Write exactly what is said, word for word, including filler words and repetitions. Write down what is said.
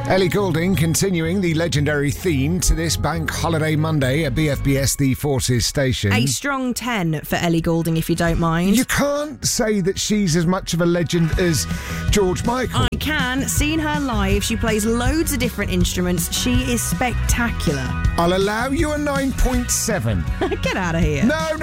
Ellie Goulding continuing the legendary theme to this Bank Holiday Monday at B F B S The Forces station. A strong ten for Ellie Goulding, if you don't mind. You can't say that she's as much of a legend as George Michael. I can. Seen her live. She plays loads of different instruments. She is spectacular. I'll allow you a nine point seven. Get out of here. No, no.